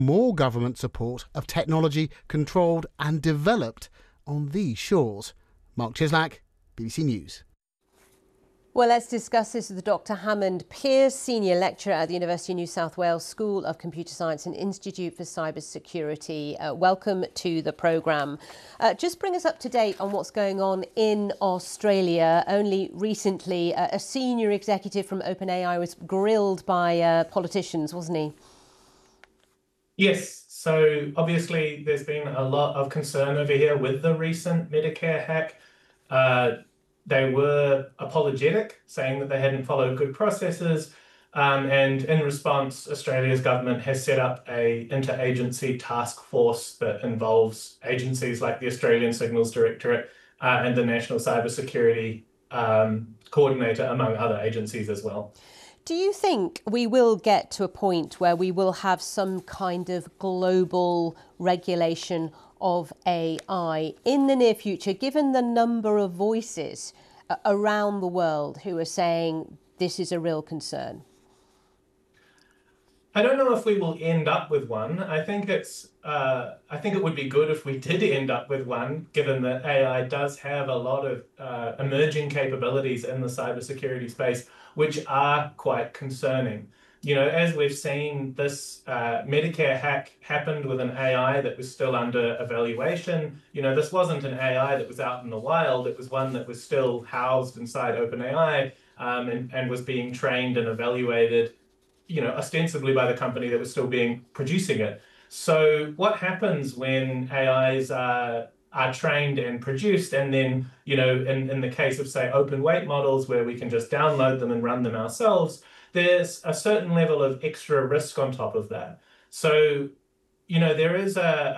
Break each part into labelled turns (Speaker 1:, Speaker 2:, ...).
Speaker 1: more government support of technology controlled and developed on these shores. Mark Chislak, BBC News.
Speaker 2: Well, let's discuss this with Dr. Hammond Pearce, Senior Lecturer at the University of New South Wales School of Computer Science and Institute for Cyber Security. Welcome to the programme. Just bring us up to date on what's going on in Australia. Only recently, a senior executive from OpenAI was grilled by politicians, wasn't he?
Speaker 3: Yes, so obviously there's been a lot of concern over here with the recent Medicare hack. They were apologetic, saying that they hadn't followed good processes. And in response, Australia's government has set up an interagency task force that involves agencies like the Australian Signals Directorate and the National Cybersecurity Coordinator, among other agencies as well.
Speaker 2: Do you think we will get to a point where we will have some kind of global regulation of AI in the near future, given the number of voices around the world who are saying this is a real concern?
Speaker 3: I don't know if we will end up with one. I think it would be good if we did end up with one, given that AI does have a lot of emerging capabilities in the cybersecurity space, which are quite concerning. You know, as we've seen, this Medicare hack happened with an AI that was still under evaluation. You know, this wasn't an AI that was out in the wild. It was one that was still housed inside OpenAI and was being trained and evaluated, you know, ostensibly by the company that was still producing it. So what happens when AIs are trained and produced, and then, you know, in the case of, say, open weight models where we can just download them and run them ourselves, there's a certain level of extra risk on top of that. So, you know, there is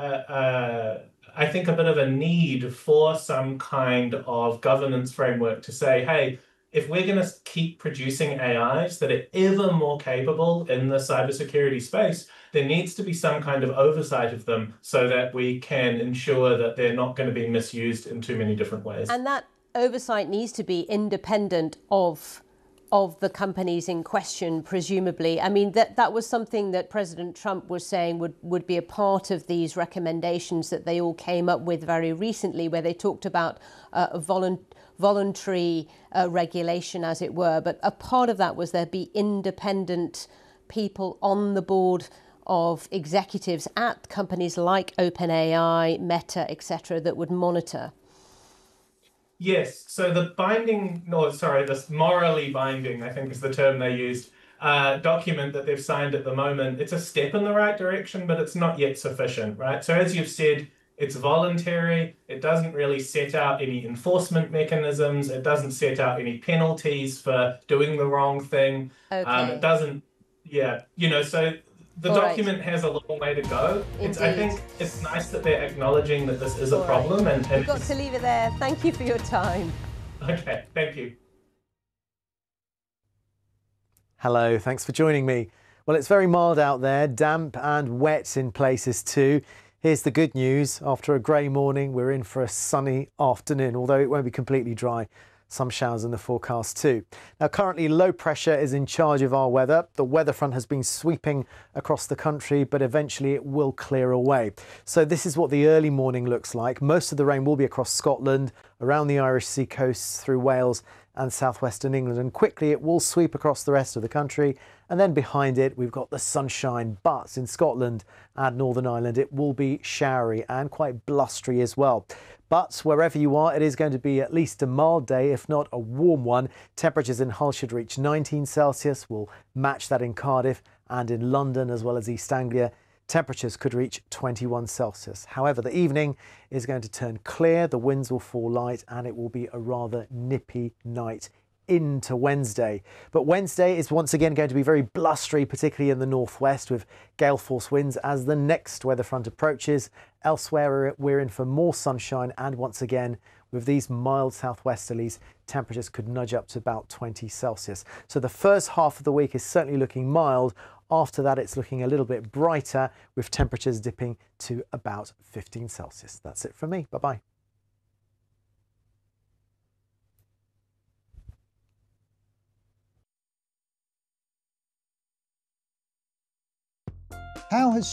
Speaker 3: I think a bit of a need for some kind of governance framework to say, hey, if we're going to keep producing AIs that are ever more capable in the cybersecurity space, there needs to be some kind of oversight of them so that we can ensure that they're not going to be misused in too many different ways.
Speaker 2: And that oversight needs to be independent of the companies in question, presumably. I mean, that was something that President Trump was saying would be a part of these recommendations that they all came up with very recently, where they talked about voluntary regulation, as it were. But a part of that was there be independent people on the board of executives at companies like OpenAI, Meta, etc., that would monitor.
Speaker 3: Yes, so this morally binding, I think is the term they used, document that they've signed at the moment, it's a step in the right direction, but it's not yet sufficient, right? So as you've said, it's voluntary. It doesn't really set out any enforcement mechanisms. It doesn't set out any penalties for doing the wrong thing.
Speaker 2: Okay.
Speaker 3: It doesn't, yeah, you know, so the document has a long way to go. I think it's nice that they're acknowledging that this is a problem. And
Speaker 2: we've got to leave it there. Thank you for your time.
Speaker 3: Okay, thank you.
Speaker 4: Hello, thanks for joining me. Well, it's very mild out there, damp and wet in places too. Here's the good news. After a grey morning, we're in for a sunny afternoon, although it won't be completely dry. Some showers in the forecast too. Now, currently low pressure is in charge of our weather. The weather front has been sweeping across the country, but eventually it will clear away. So this is what the early morning looks like. Most of the rain will be across Scotland, around the Irish Sea coast, through Wales and southwestern England, and quickly it will sweep across the rest of the country. And then behind it, we've got the sunshine, but in Scotland and Northern Ireland, it will be showery and quite blustery as well. But wherever you are, it is going to be at least a mild day, if not a warm one. Temperatures in Hull should reach 19 Celsius. We'll match that in Cardiff and in London, as well as East Anglia. Temperatures could reach 21 Celsius. However, the evening is going to turn clear, the winds will fall light, and it will be a rather nippy night into Wednesday. But Wednesday is once again going to be very blustery, particularly in the northwest, with gale force winds as the next weather front approaches. Elsewhere, we're in for more sunshine, and once again, with these mild southwesterlies, temperatures could nudge up to about 20 Celsius. So the first half of the week is certainly looking mild. After that, it's looking a little bit brighter, with temperatures dipping to about 15 Celsius. That's it from me. Bye-bye.
Speaker 5: How has